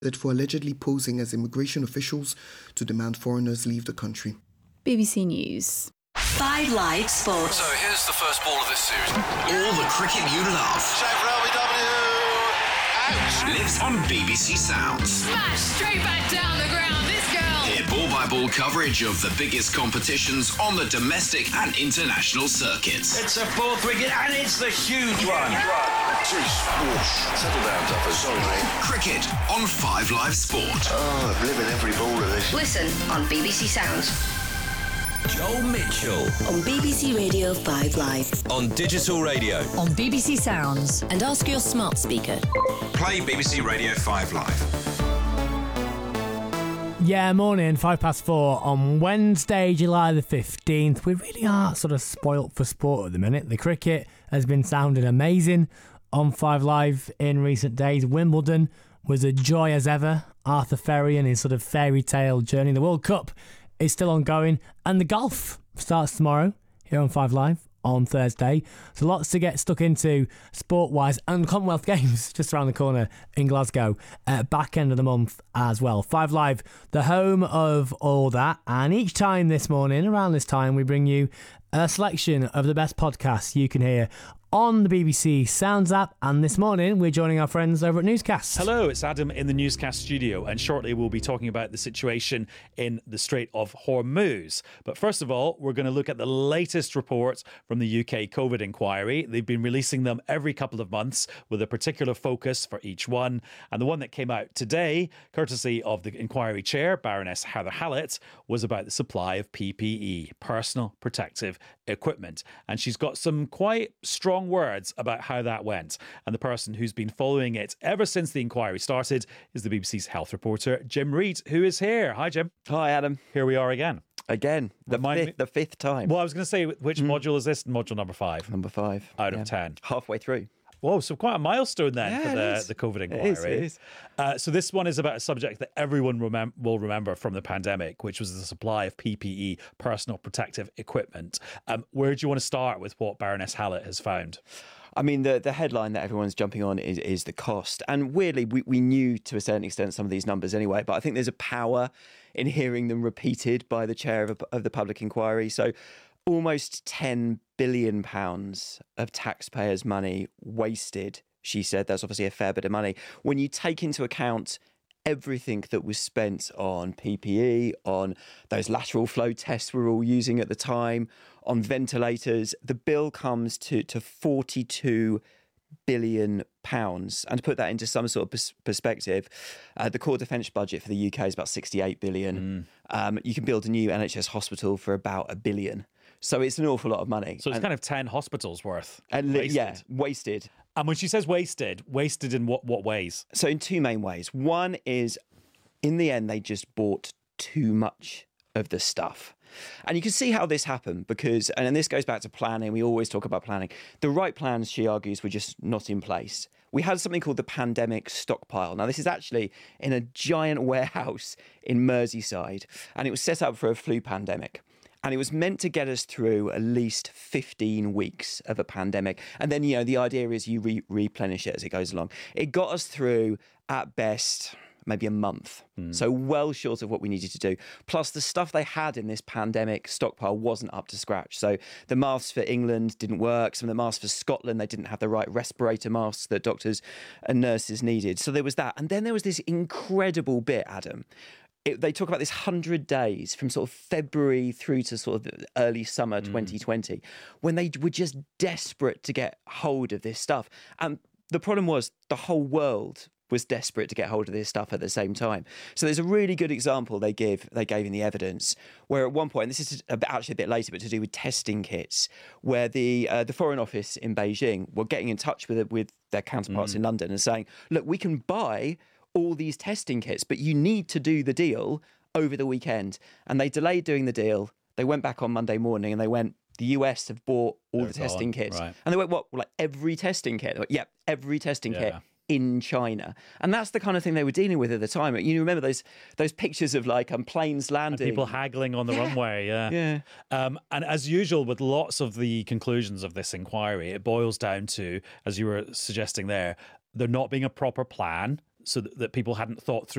For allegedly posing as immigration officials to demand foreigners leave the country. BBC News. 5 Live Sports. So here's the first ball of this series. All the cricket you love. Shot for LBW. Out. Lives on BBC Sounds. Smash straight back down the ground. This girl. Hear ball-by-ball coverage of the biggest competitions on the domestic and international circuits. It's a 4th wicket and it's the huge one. Settle down, Duffers. Sorry, mate. Cricket on 5 Live Sport. Oh, I'm living every ball of this. Listen on BBC Sounds. Joel Mitchell On BBC Radio 5 Live. on digital radio. On BBC Sounds. And ask your smart speaker. Play BBC Radio 5 Live. Yeah, morning, 4:05 on Wednesday, July the 15th. We really are sort of spoilt for sport at the minute. The cricket has been sounding amazing on 5 Live in recent days. Wimbledon was a joy as ever. Arthur Ferry and his sort of fairy tale journey. The World Cup is still ongoing, and the golf starts tomorrow here on 5 Live on Thursday. So lots to get stuck into sport-wise, and Commonwealth Games just around the corner in Glasgow back end of the month as well. 5 Live, the home of all that, and each time this morning, around this time, we bring you a selection of the best podcasts you can hear on the BBC Sounds app, and this morning we're joining our friends over at Newscast. Hello, it's Adam in the Newscast studio, and shortly we'll be talking about the situation in the Strait of Hormuz. But first of all, we're going to look at the latest reports from the UK COVID inquiry. They've been releasing them every couple of months with a particular focus for each one, and the one that came out today, courtesy of the inquiry chair, Baroness Heather Hallett, was about the supply of PPE, personal protective equipment, and she's got some quite strong words about how that went. And the person who's been following it ever since the inquiry started is the BBC's health reporter, Jim Reid, who is here. Hi, Jim. Hi, Adam. Here we are again. The fifth time. Well, I was going to say, which module is this? Module number 5? Number 5. Out of 10. Halfway through. Whoa, so quite a milestone then for the COVID inquiry. It is. So this one is about a subject that everyone will remember from the pandemic, which was the supply of PPE, personal protective equipment. Where do you want to start with what Baroness Hallett has found? I mean, the headline that everyone's jumping on is the cost. And weirdly, we knew to a certain extent some of these numbers anyway, but I think there's a power in hearing them repeated by the chair of the public inquiry. So almost £10 billion of taxpayers' money wasted, she said. That's obviously a fair bit of money. When you take into account everything that was spent on PPE, on those lateral flow tests we're all using at the time, on ventilators, the bill comes to £42 billion. And to put that into some sort of perspective, the core defence budget for the UK is about 68 billion. You can build a new NHS hospital for about £1 billion. So it's an awful lot of money. So it's kind of 10 hospitals worth. Wasted. Yeah, wasted. And when she says wasted in what ways? So in two main ways. One is, in the end, they just bought too much of the stuff. And you can see how this happened because, and this goes back to planning, we always talk about planning. The right plans, she argues, were just not in place. We had something called the pandemic stockpile. Now, this is actually in a giant warehouse in Merseyside, and it was set up for a flu pandemic. And it was meant to get us through at least 15 weeks of a pandemic. And then, the idea is you replenish it as it goes along. It got us through, at best, maybe a month. So well short of what we needed to do. Plus, the stuff they had in this pandemic stockpile wasn't up to scratch. So the masks for England didn't work. Some of the masks for Scotland, they didn't have the right respirator masks that doctors and nurses needed. So there was that. And then there was this incredible bit, Adam. They talk about this 100 days from sort of February through to sort of early summer 2020, when they were just desperate to get hold of this stuff. And the problem was the whole world was desperate to get hold of this stuff at the same time. So there's a really good example they gave in the evidence, where at one point, and this is actually a bit later, but to do with testing kits, where the Foreign Office in Beijing were getting in touch with their counterparts in London and saying, look, we can buy all these testing kits, but you need to do the deal over the weekend. And they delayed doing the deal. They went back on Monday morning and they went, the US have bought all the testing kits. Right. And they went, what? Like every testing kit? Went, yeah, every testing kit in China. And that's the kind of thing they were dealing with at the time. You remember those pictures of like planes landing. And people haggling on the runway, And as usual with lots of the conclusions of this inquiry, it boils down to, as you were suggesting there not being a proper plan, so that people hadn't thought through